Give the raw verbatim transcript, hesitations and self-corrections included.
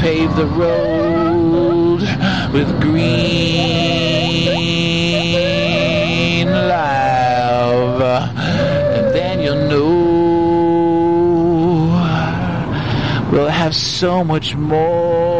pave the road with green love, and then you'll know we'll have so much more